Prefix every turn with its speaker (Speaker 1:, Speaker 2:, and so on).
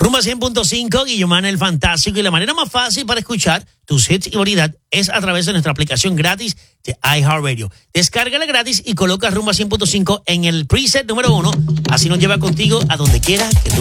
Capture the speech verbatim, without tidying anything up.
Speaker 1: Rumba cien punto cinco, Guillomán el Fantástico, y la manera más fácil para escuchar tus hits y variedad es a través de nuestra aplicación gratis de iHeartRadio. Descárgala gratis y coloca Rumba cien punto cinco en el preset número uno, así nos lleva contigo a donde quiera que tú